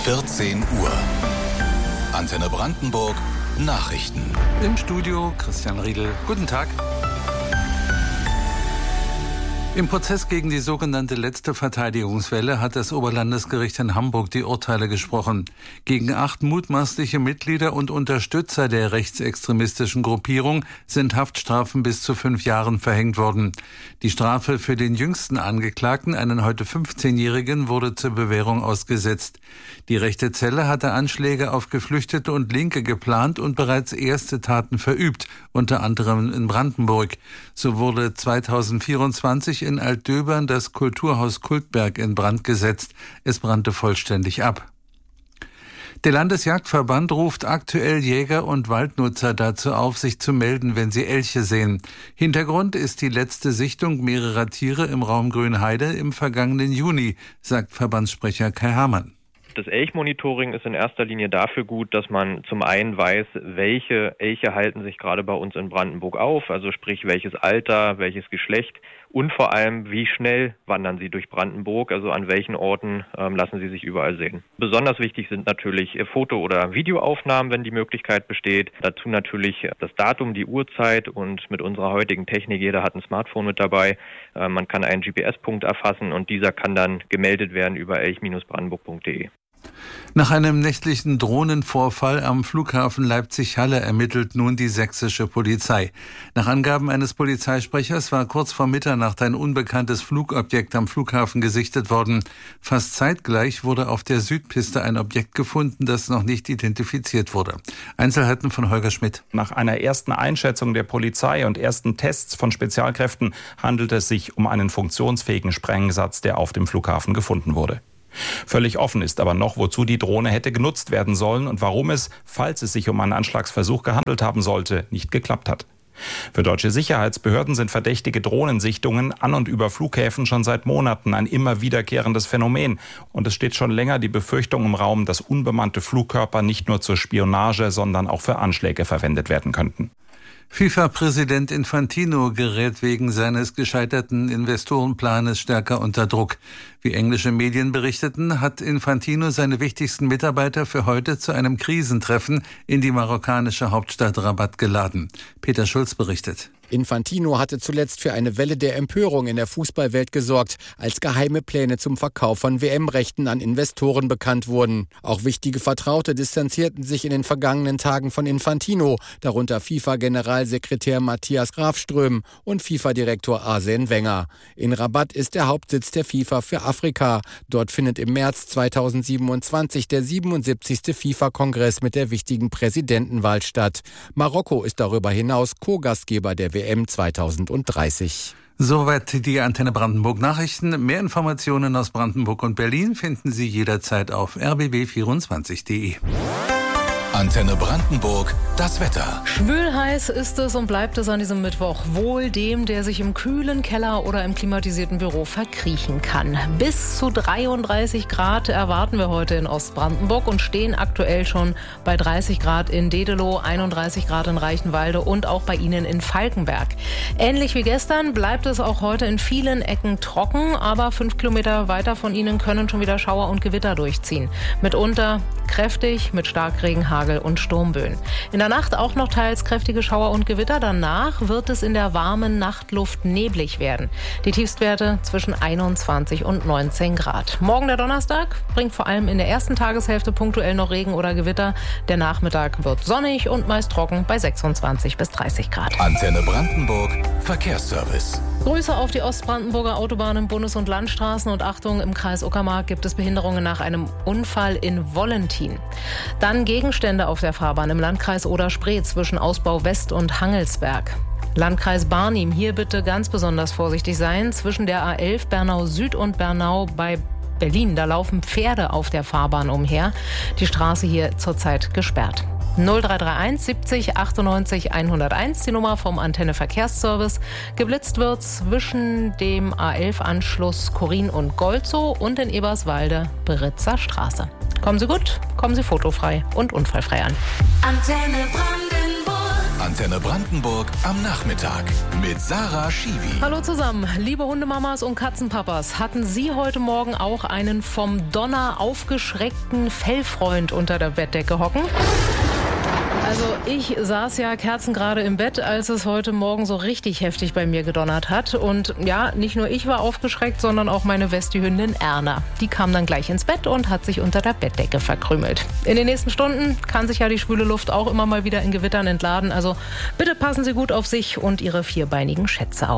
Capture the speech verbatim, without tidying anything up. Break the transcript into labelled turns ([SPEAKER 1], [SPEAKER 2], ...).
[SPEAKER 1] vierzehn Uhr. Antenne Brandenburg Nachrichten.
[SPEAKER 2] Im Studio Christian Riedel. Guten Tag. Im Prozess gegen die sogenannte letzte Verteidigungswelle hat das Oberlandesgericht in Hamburg die Urteile gesprochen. Gegen acht mutmaßliche Mitglieder und Unterstützer der rechtsextremistischen Gruppierung sind Haftstrafen bis zu fünf Jahren verhängt worden. Die Strafe für den jüngsten Angeklagten, einen heute fünfzehnjährigen, wurde zur Bewährung ausgesetzt. Die rechte Zelle hatte Anschläge auf Geflüchtete und Linke geplant und bereits erste Taten verübt, unter anderem in Brandenburg. So wurde zweitausendvierundzwanzig in Altdöbern das Kulturhaus Kultberg in Brand gesetzt. Es brannte vollständig ab. Der Landesjagdverband ruft aktuell Jäger und Waldnutzer dazu auf, sich zu melden, wenn sie Elche sehen. Hintergrund ist die letzte Sichtung mehrerer Tiere im Raum Grünheide im vergangenen Juni, sagt Verbandssprecher Kai Hamann.
[SPEAKER 3] Das Elchmonitoring ist in erster Linie dafür gut, dass man zum einen weiß, welche Elche halten sich gerade bei uns in Brandenburg auf, also sprich welches Alter, welches Geschlecht und vor allem, wie schnell wandern sie durch Brandenburg, also an welchen Orten ähm, lassen sie sich überall sehen. Besonders wichtig sind natürlich Foto- oder Videoaufnahmen, wenn die Möglichkeit besteht. Dazu natürlich das Datum, die Uhrzeit und mit unserer heutigen Technik, jeder hat ein Smartphone mit dabei. Äh, man kann einen G P S-Punkt erfassen und dieser kann dann gemeldet werden über elch brandenburg punkt de.
[SPEAKER 2] Nach einem nächtlichen Drohnenvorfall am Flughafen Leipzig-Halle ermittelt nun die sächsische Polizei. Nach Angaben eines Polizeisprechers war kurz vor Mitternacht ein unbekanntes Flugobjekt am Flughafen gesichtet worden. Fast zeitgleich wurde auf der Südpiste ein Objekt gefunden, das noch nicht identifiziert wurde. Einzelheiten von Holger Schmidt.
[SPEAKER 4] Nach einer ersten Einschätzung der Polizei und ersten Tests von Spezialkräften handelt es sich um einen funktionsfähigen Sprengsatz, der auf dem Flughafen gefunden wurde. Völlig offen ist aber noch, wozu die Drohne hätte genutzt werden sollen und warum es, falls es sich um einen Anschlagsversuch gehandelt haben sollte, nicht geklappt hat. Für deutsche Sicherheitsbehörden sind verdächtige Drohnensichtungen an und über Flughäfen schon seit Monaten ein immer wiederkehrendes Phänomen. Und es steht schon länger die Befürchtung im Raum, dass unbemannte Flugkörper nicht nur zur Spionage, sondern auch für Anschläge verwendet werden könnten.
[SPEAKER 2] FIFA-Präsident Infantino gerät wegen seines gescheiterten Investorenplanes stärker unter Druck. Wie englische Medien berichteten, hat Infantino seine wichtigsten Mitarbeiter für heute zu einem Krisentreffen in die marokkanische Hauptstadt Rabat geladen. Peter Schulz berichtet.
[SPEAKER 5] Infantino hatte zuletzt für eine Welle der Empörung in der Fußballwelt gesorgt, als geheime Pläne zum Verkauf von W M-Rechten an Investoren bekannt wurden. Auch wichtige Vertraute distanzierten sich in den vergangenen Tagen von Infantino, darunter FIFA-Generalsekretär Matthias Grafström und FIFA-Direktor Arsène Wenger. In Rabat ist der Hauptsitz der FIFA für Afrika. Dort findet im März zweitausendsiebenundzwanzig der siebenundsiebzigste FIFA-Kongress mit der wichtigen Präsidentenwahl statt. Marokko ist darüber hinaus Co-Gastgeber der W M zweitausenddreißig.
[SPEAKER 2] Soweit die Antenne Brandenburg Nachrichten. Mehr Informationen aus Brandenburg und Berlin finden Sie jederzeit auf r b b vierundzwanzig punkt de.
[SPEAKER 1] Antenne Brandenburg, das Wetter.
[SPEAKER 6] Schwülheiß ist es und bleibt es an diesem Mittwoch. Wohl dem, der sich im kühlen Keller oder im klimatisierten Büro verkriechen kann. Bis zu dreiunddreißig Grad erwarten wir heute in Ostbrandenburg und stehen aktuell schon bei dreißig Grad in Dedelow, einunddreißig Grad in Reichenwalde und auch bei Ihnen in Falkenberg. Ähnlich wie gestern bleibt es auch heute in vielen Ecken trocken, aber fünf Kilometer weiter von Ihnen können schon wieder Schauer und Gewitter durchziehen. Mitunter kräftig mit Starkregen, Hagel und Sturmböen. In der Nacht auch noch teils kräftige Schauer und Gewitter. Danach wird es in der warmen Nachtluft neblig werden. Die Tiefstwerte zwischen einundzwanzig und neunzehn Grad. Morgen der Donnerstag bringt vor allem in der ersten Tageshälfte punktuell noch Regen oder Gewitter. Der Nachmittag wird sonnig und meist trocken bei sechsundzwanzig bis dreißig Grad.
[SPEAKER 1] Antenne Brandenburg, Verkehrsservice.
[SPEAKER 6] Grüße auf die Ostbrandenburger Autobahnen, Bundes- und Landstraßen und Achtung, im Kreis Uckermark gibt es Behinderungen nach einem Unfall in Wollentin. Dann Gegenstände auf der Fahrbahn im Landkreis Oder-Spree zwischen Ausbau West und Hangelsberg. Landkreis Barnim, hier bitte ganz besonders vorsichtig sein. Zwischen der A elf Bernau Süd und Bernau bei Berlin, da laufen Pferde auf der Fahrbahn umher. Die Straße hier zurzeit gesperrt. null drei drei eins siebzig achtundneunzig hunderteins, die Nummer vom Antenne Verkehrsservice. Geblitzt wird zwischen dem A elf Anschluss Korin und Golzow und in Eberswalde Beritzer Straße. Kommen Sie gut, kommen Sie fotofrei und unfallfrei an.
[SPEAKER 1] Antenne Brandenburg. Antenne Brandenburg am Nachmittag mit Sarah Schiwi.
[SPEAKER 6] Hallo zusammen, liebe Hundemamas und Katzenpapas. Hatten Sie heute Morgen auch einen vom Donner aufgeschreckten Fellfreund unter der Bettdecke hocken? Also ich saß ja kerzengerade im Bett, als es heute Morgen so richtig heftig bei mir gedonnert hat. Und ja, nicht nur ich war aufgeschreckt, sondern auch meine Westie-Hündin Erna. Die kam dann gleich ins Bett und hat sich unter der Bettdecke verkrümelt. In den nächsten Stunden kann sich ja die schwüle Luft auch immer mal wieder in Gewittern entladen. Also bitte passen Sie gut auf sich und Ihre vierbeinigen Schätze auf.